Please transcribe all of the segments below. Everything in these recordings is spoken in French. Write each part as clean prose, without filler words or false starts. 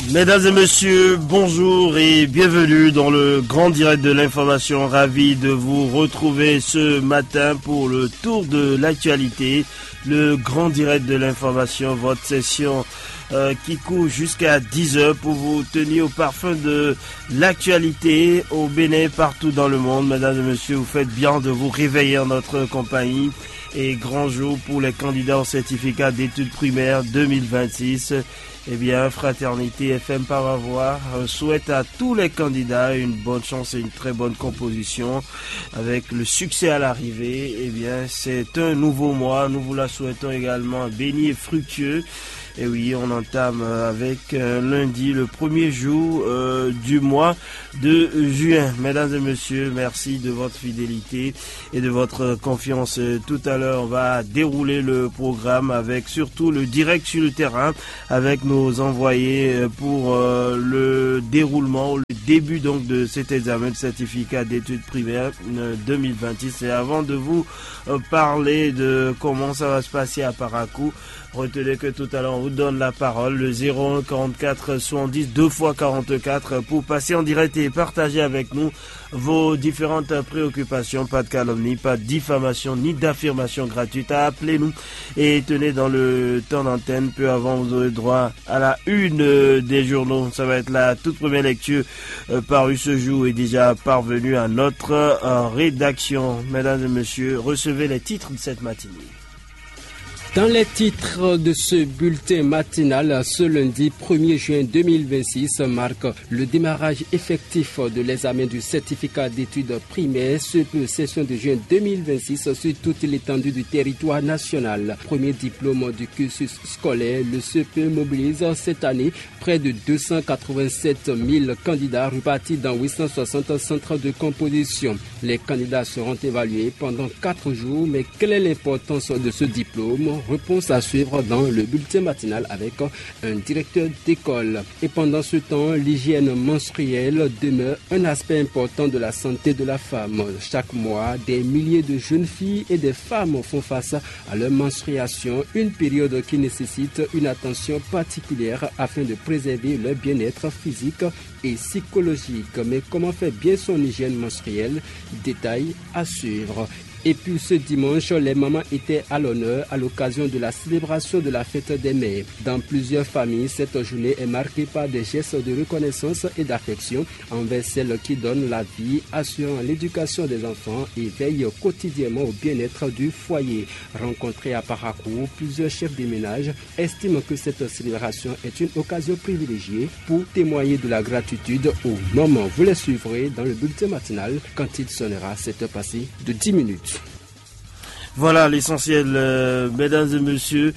Mesdames et messieurs, bonjour et bienvenue dans le grand direct de l'information. Ravi de vous retrouver ce matin pour le tour de l'actualité. Le grand direct de l'information, votre session qui court jusqu'à 10h pour vous tenir au parfum de l'actualité au Bénin, partout dans le monde. Mesdames et messieurs, vous faites bien de vous réveiller en notre compagnie. Et grand jour pour les candidats au certificat d'études primaires 2026. Eh bien, Fraternité FM par avoir souhaite à tous les candidats une bonne chance et une très bonne composition avec le succès à l'arrivée. Eh bien, c'est un nouveau mois. Nous vous la souhaitons également béni et fructueux. Et oui, on entame avec lundi, le premier jour du mois de juin. Mesdames et messieurs, merci de votre fidélité et de votre confiance. Tout à l'heure, on va dérouler le programme avec surtout le direct sur le terrain avec nos envoyés pour le déroulement, le début donc de cet examen de certificat d'études primaires 2026. Et avant de vous parler de comment ça va se passer à Parakou, retenez que tout à l'heure on vous donne la parole, le 01 44 70 2 x 44 pour passer en direct et partager avec nous vos différentes préoccupations. Pas de calomnie, pas de diffamation ni d'affirmation gratuite. Appelez-nous et tenez dans le temps d'antenne. Peu avant, vous aurez droit à la une des journaux. Ça va être la toute première lecture parue ce jour et déjà parvenue à notre rédaction. Mesdames et messieurs, recevez les titres de cette matinée. Dans les titres de ce bulletin matinal, ce lundi 1er juin 2026 marque le démarrage effectif de l'examen du certificat d'études primaires, session de juin 2026 sur toute l'étendue du territoire national. Premier diplôme du cursus scolaire, le CPE mobilise cette année près de 287 000 candidats répartis dans 860 centres de composition. Les candidats seront évalués pendant 4 jours, mais quelle est l'importance de ce diplôme? Réponse à suivre dans le bulletin matinal avec un directeur d'école. Et pendant ce temps, l'hygiène menstruelle demeure un aspect important de la santé de la femme. Chaque mois, des milliers de jeunes filles et des femmes font face à leur menstruation, une période qui nécessite une attention particulière afin de préserver leur bien-être physique et psychologique. Mais comment faire bien son hygiène menstruelle? Détail à suivre. Et puis ce dimanche, les mamans étaient à l'honneur à l'occasion de la célébration de la fête des mères. Dans plusieurs familles, cette journée est marquée par des gestes de reconnaissance et d'affection envers celles qui donnent la vie, assurant l'éducation des enfants et veillent quotidiennement au bien-être du foyer. Rencontrés à Parakou, plusieurs chefs de ménage estiment que cette célébration est une occasion privilégiée pour témoigner de la gratitude aux mamans. Vous les suivrez dans le bulletin matinal quand il sonnera cette heure passée de 10 minutes. Voilà l'essentiel, mesdames et messieurs,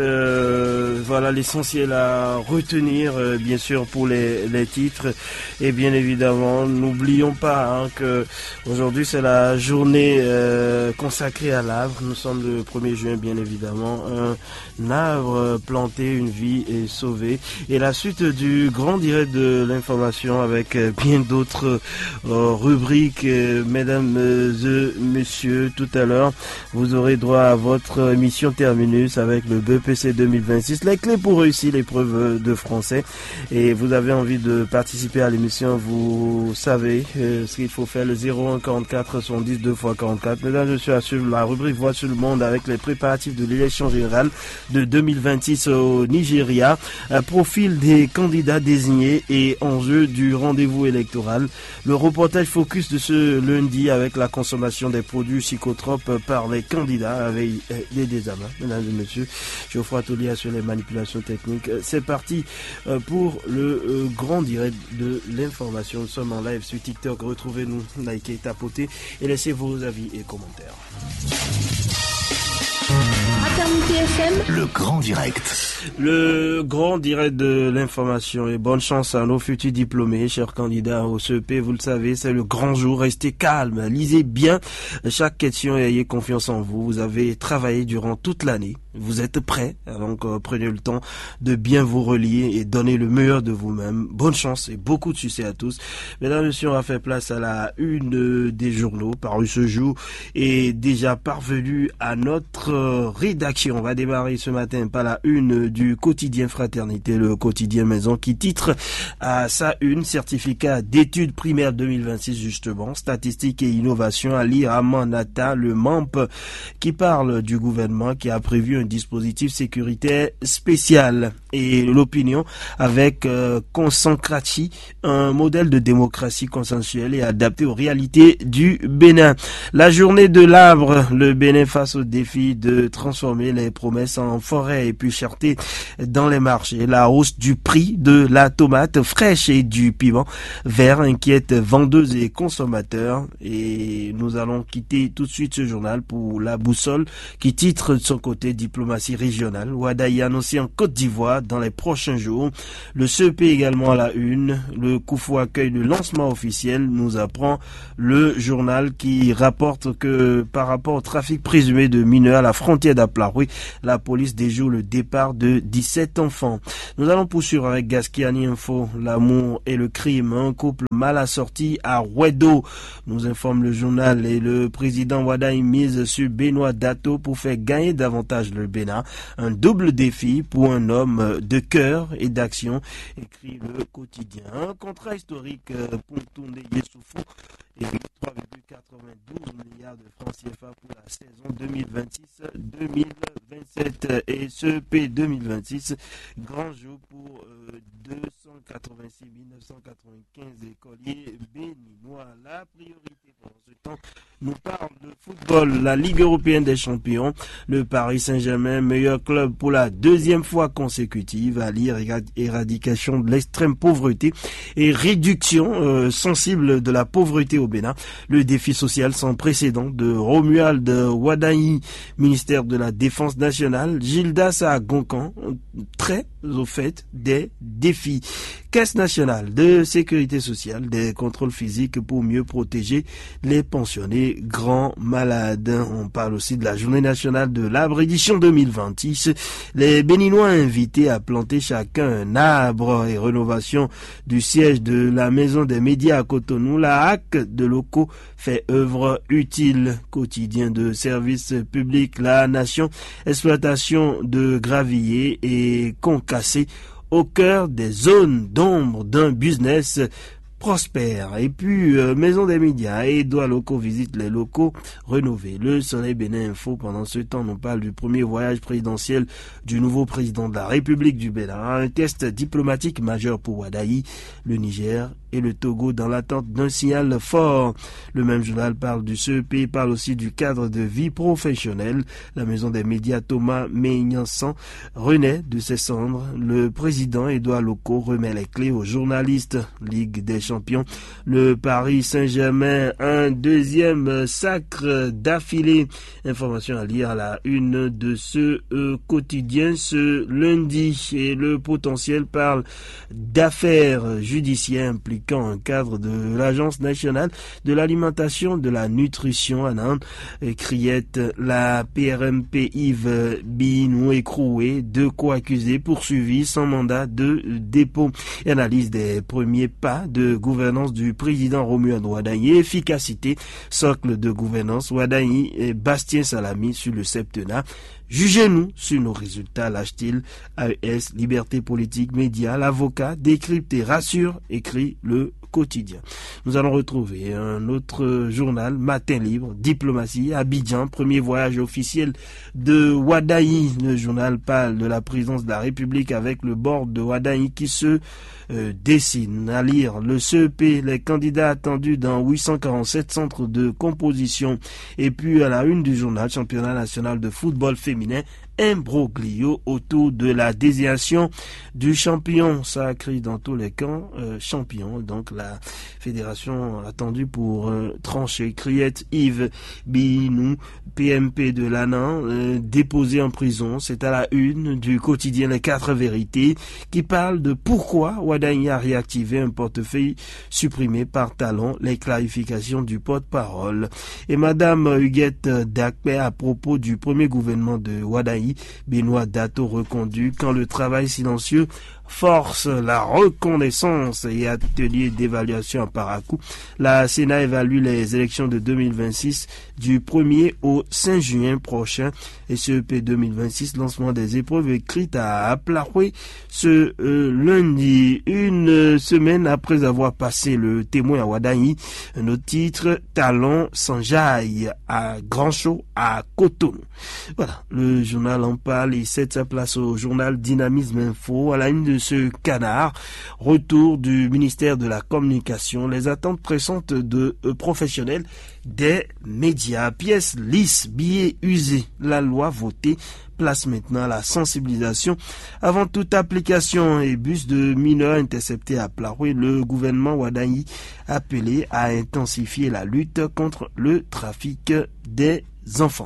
voilà l'essentiel à retenir, bien sûr, pour les titres. Et bien évidemment, n'oublions pas que aujourd'hui c'est la journée consacrée à l'arbre. Nous sommes le 1er juin, bien évidemment. Un arbre planté, une vie est sauvée. Et la suite du grand direct de l'information avec bien d'autres rubriques, mesdames et messieurs, tout à l'heure. Vous aurez droit à votre émission Terminus avec le BPC 2026, les clés pour réussir l'épreuve de français. Et vous avez envie de participer à l'émission, vous savez ce qu'il faut faire, le 01 44 70 2 x 44. Mesdames et messieurs, à suivre la rubrique Voix sur le monde avec les préparatifs de l'élection générale de 2026 au Nigeria, profil des candidats désignés et enjeux du rendez-vous électoral. Le reportage focus de ce lundi avec la consommation des produits psychotropes par les candidats avec des examens. Mesdames et messieurs, Geoffroy Tolia sur les manipulations techniques. C'est parti pour le grand direct de l'information. Nous sommes en live sur TikTok. Retrouvez-nous, likez, tapotez et laissez vos avis et commentaires. Fraternité FM, le grand direct. Le grand direct de l'information et bonne chance à nos futurs diplômés, chers candidats au CEP. Vous le savez, c'est le grand jour. Restez calme, lisez bien chaque question et ayez confiance en vous. Vous avez travaillé durant toute l'année. Vous êtes prêts, donc prenez le temps de bien vous relier et donner le meilleur de vous-même. Bonne chance et beaucoup de succès à tous. Mesdames et messieurs, on va faire place à la une des journaux parus ce jour et déjà parvenu à notre rédaction. On va démarrer ce matin par la une du quotidien Fraternité, le quotidien Maison, qui titre à sa une certificat d'études primaires 2026 justement, statistiques et innovation, à lire à Manata, le MAMP, qui parle du gouvernement qui a prévu un dispositif sécuritaire spécial. Et l'opinion avec Consancrachi, un modèle de démocratie consensuelle et adapté aux réalités du Bénin. La journée de l'arbre, le Bénin face au défi de transformer les promesses en forêt et puis cherté dans les marchés. La hausse du prix de la tomate fraîche et du piment vert inquiète vendeuses et consommateurs. Et nous allons quitter tout de suite ce journal pour la boussole qui titre de son côté diplomatie régionale. Wadaï annoncé en Côte d'Ivoire dans les prochains jours. Le CEP également à la une. Le Koufou accueille le lancement officiel, nous apprend le journal qui rapporte que par rapport au trafic présumé de mineurs à la frontière d'Aplaroui, la police déjoue le départ de 17 enfants. Nous allons poursuivre avec Gaskiani Info, l'amour et le crime, un couple mal assorti à Ouedo, nous informe le journal, et le président Wadaï mise sur Benoît Dato pour faire gagner davantage le Bénin. Un double défi pour un homme de cœur et d'action, écrit le quotidien. Un contrat historique pour tourner Yessoufou et 3,92 milliards de francs CFA pour la saison 2026-2027 et ce P 2026, grand jour pour 286 995 écoliers béninois. La priorité pendant ce temps nous parle de football, la Ligue européenne des champions, le Paris Saint-Germain, meilleur club pour la deuxième fois consécutive, à lire éradication de l'extrême pauvreté et réduction sensible de la pauvreté au Bénin. Le défi social sans précédent de Romuald Wadaï, ministère de la Défense nationale, Gildas à Goncan, très au fait des défis. Caisse nationale de sécurité sociale, des contrôles physiques pour mieux protéger les pensionnés grands malades. On parle aussi de la journée nationale de l'arbre édition 2026. Les Béninois invités à planter chacun un arbre et rénovation du siège de la maison des médias à Cotonou. La HAC de locaux fait œuvre utile. Quotidien de service public, la nation, exploitation de gravier et concassé au cœur des zones d'ombre d'un business prospère. Et puis, Maison des médias et Édouard Locaux visite les locaux rénovés. Le Soleil Bénin Info, pendant ce temps, nous parle du premier voyage présidentiel du nouveau président de la République du Bénin. Un test diplomatique majeur pour Wadaï, le Niger et le Togo dans l'attente d'un signal fort. Le même journal parle du CEP, parle aussi du cadre de vie professionnelle. La Maison des médias Thomas Meignan-San renaît de ses cendres. Le président Édouard Locaux remet les clés aux journalistes. Ligue des champions, le Paris Saint-Germain, un deuxième sacre d'affilée. Information à lire à la une de ce quotidien ce lundi. Et le potentiel parle d'affaires judiciaires impliquant un cadre de l'Agence nationale de l'alimentation, de la nutrition à Nantes. Criette la PRMP Yves Binou écroué, deux co-accusés poursuivis sans mandat de dépôt. Analyse des premiers pas de gouvernance du président Romuald Wadaï, efficacité, socle de gouvernance, Wadaï et Bastien Salami sur le septennat. Jugez-nous sur nos résultats, lâche-t-il. AES, liberté politique, médias, l'avocat décrypte et rassure, écrit le quotidien. Nous allons retrouver un autre journal, Matin Libre, diplomatie, Abidjan, premier voyage officiel de Wadaï. Le journal parle de la présidence de la République avec le board de Wadaï qui se dessine. À lire, le CEP, les candidats attendus dans 847 centres de composition. Et puis à la une du journal, championnat national de football féminin, imbroglio autour de la désignation du champion. Ça crie dans tous les camps, champion. Donc la fédération attendue pour trancher. Criette Yves Binou, PMP de l'ANAN, déposé en prison. C'est à la une du quotidien Les 4 Vérités qui parle de pourquoi Wadaï a réactivé un portefeuille supprimé par Talon, les clarifications du porte-parole. Et Madame Huguette Dakpe à propos du premier gouvernement de Wadaï Wadaï. Benoît Dato reconduit quand le travail silencieux force la reconnaissance et atelier d'évaluation à Parakou. La Sénat évalue les élections de 2026 du 1er au 5 juin prochain et CEP 2026, lancement des épreuves écrites à Plaroué ce lundi, une semaine après avoir passé le témoin à Wadaï. Un autre titre, Talon s'enjaille à Grand Chaud à Cotonou. Voilà, le journal en parle et cède sa place au journal Dynamisme Info à la une de ce canard. Retour du ministère de la Communication, les attentes pressantes de professionnels des médias. Pièces lisses, billets usés, la loi votée place maintenant la sensibilisation avant toute application et bus de mineurs interceptés à Plaroué. Le gouvernement Wadaï appelé à intensifier la lutte contre le trafic des enfants.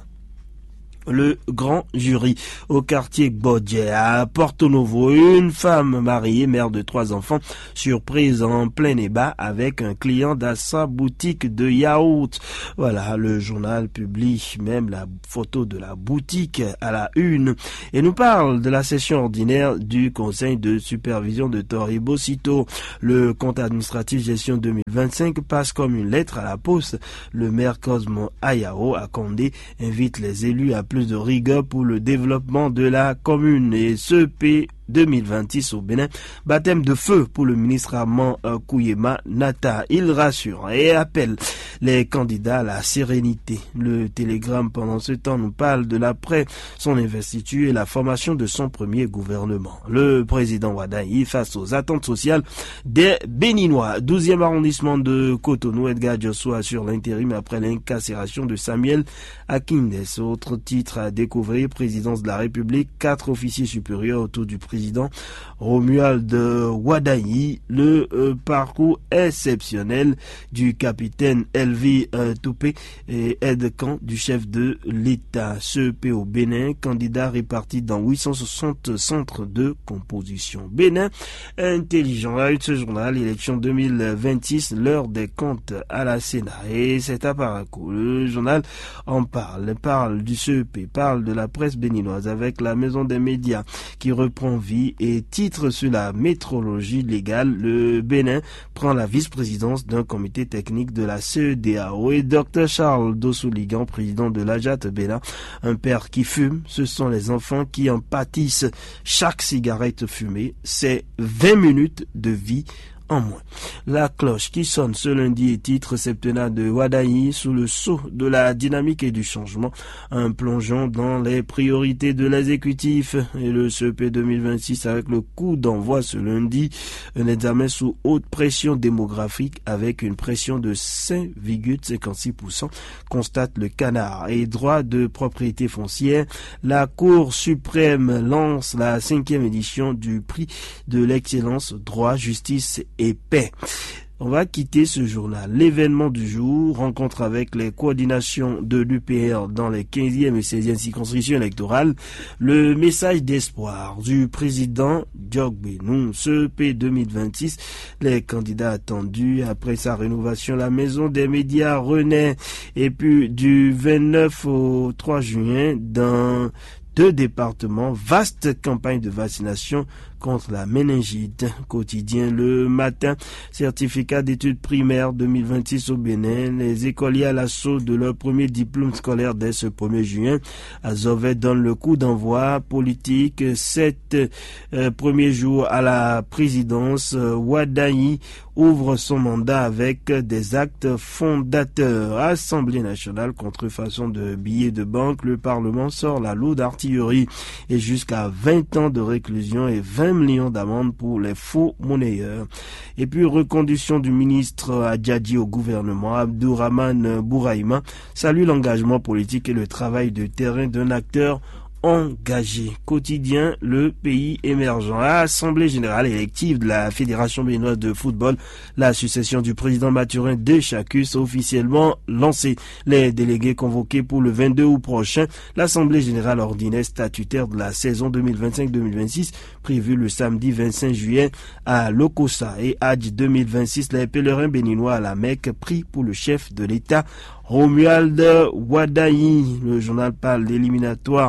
Le grand jury au quartier Bodje à Porto Novo, une femme mariée, mère de 3 enfants, surprise en plein débat avec un client dans sa boutique de yaourt. Voilà, le journal publie même la photo de la boutique à la une et nous parle de la session ordinaire du conseil de supervision de Toribocito. Le compte administratif gestion 2025 passe comme une lettre à la poste. Le maire Cosmo Ayao à Condé invite les élus à plus de rigueur pour le développement de la commune et CEP 2026 au Bénin. Baptême de feu pour le ministre Armand Kouyema Nata. Il rassure et appelle les candidats à la sérénité. Le Télégramme pendant ce temps nous parle de l'après son investiture et la formation de son premier gouvernement. Le président Wadaï face aux attentes sociales des Béninois. 12e arrondissement de Cotonou, Edgar Diosso assure l'intérim après l'incarcération de Samuel Akindes. Autre titre à découvrir, présidence de la République, 4 officiers supérieurs autour du président Romuald Wadaï, le parcours exceptionnel du capitaine Elvi Toupé et aide-camp du chef de l'État. CEP au Bénin, candidat réparti dans 860 centres de composition. Bénin intelligent, à ce journal, élection 2026, l'heure des comptes à la Sénat. Et c'est à Parakou. Le journal en parle du CEP, parle de la presse béninoise avec la maison des médias qui reprend vie et titre sur la métrologie légale. Le Bénin prend la vice-présidence d'un comité technique de la CEDEAO et Dr Charles Dossou-Ligan, président de l'Ajat Bénin. Un père qui fume, ce sont les enfants qui en pâtissent. Chaque cigarette fumée, c'est 20 minutes de vie en moins. La cloche qui sonne ce lundi est titre septennat de Wadaï sous le sceau de la dynamique et du changement. Un plongeon dans les priorités de l'exécutif et le CEP 2026 avec le coup d'envoi ce lundi. Un examen sous haute pression démographique avec une pression de 5,56%, constate le canard. Et droit de propriété foncière, la Cour suprême lance la 5e édition du prix de l'excellence droit, justice et paix. On va quitter ce journal. L'événement du jour, rencontre avec les coordinations de l'UPR dans les 15e et 16e circonscriptions électorales. Le message d'espoir du président Diogbe Nou, CEP 2026. Les candidats attendus après sa rénovation, la maison des médias renaît. Et puis du 29 au 3 juin, dans 2 départements, vaste campagne de vaccination contre la méningite. Quotidien le matin, certificat d'études primaires 2026 au Bénin. Les écoliers à l'assaut de leur premier diplôme scolaire dès ce 1er juin. Azovet donne le coup d'envoi politique. 7 premiers jours à la présidence. Wadaï ouvre son mandat avec des actes fondateurs. Assemblée nationale, contrefaçon de billets de banque. Le Parlement sort la lourde artillerie et jusqu'à 20 ans de réclusion et 20 millions d'amendes pour les faux monnayeurs. Et puis reconduction du ministre Adjadji au gouvernement. Abdourahmane Bouraïma salue l'engagement politique et le travail de terrain d'un acteur engagé. Quotidien, le pays émergent. À Assemblée générale élective de la Fédération béninoise de football, la succession du président Mathurin Deschacus officiellement lancée. Les délégués convoqués pour le 22 août prochain, l'Assemblée générale ordinaire statutaire de la saison 2025-2026, prévue le samedi 25 juillet à Lokossa et Hadj 2026, les pèlerins béninois à la Mecque, pris pour le chef de l'État Romuald Wadaï. Le journal parle d'éliminatoire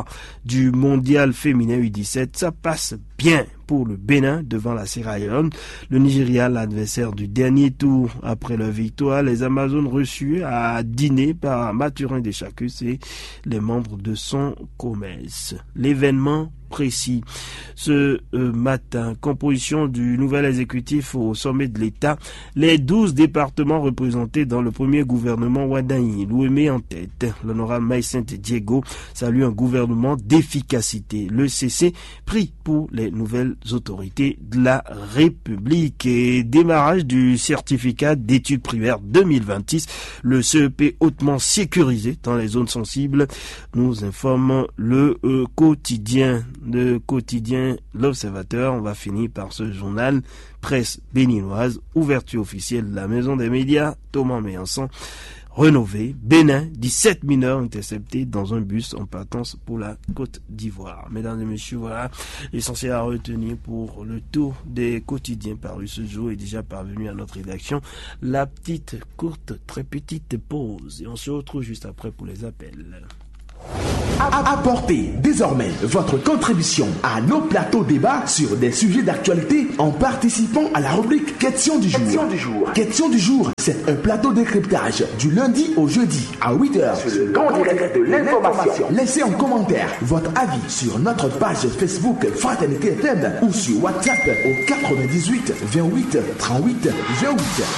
du mondial féminin U17. Ça passe bien pour le Bénin devant la Sierra Leone. Le Nigeria, l'adversaire du dernier tour. Après leur victoire, les Amazones reçues à dîner par Mathurin Deschacus et les membres de son commerce. L'événement précis. Ce matin, composition du nouvel exécutif au sommet de l'État, les 12 départements représentés dans le premier gouvernement Wadaï, l'OME en tête. L'honorable Maïsente Diego salue un gouvernement d'efficacité. Le CC prie pour les nouvelles autorités de la République. Et démarrage du certificat d'études primaires 2026, le CEP hautement sécurisé dans les zones sensibles, nous informe le quotidien L'Observateur. On va finir par ce journal presse béninoise, ouverture officielle de la maison des médias, Thomas Méançon, rénové. Bénin, 17 mineurs interceptés dans un bus en partance pour la Côte d'Ivoire. Mesdames et messieurs, voilà l'essentiel à retenir pour le tour des quotidiens parus ce jour et déjà parvenu à notre rédaction. La petite, courte, très petite pause et on se retrouve juste après pour les appels. Apportez désormais votre contribution à nos plateaux débats sur des sujets d'actualité en participant à la rubrique Question du jour. Question du jour, c'est un plateau de décryptage du lundi au jeudi à 8h sur le grand direct de l'information. Laissez en commentaire votre avis sur notre page Facebook Fraternité FM ou sur WhatsApp au 98 28 38 28.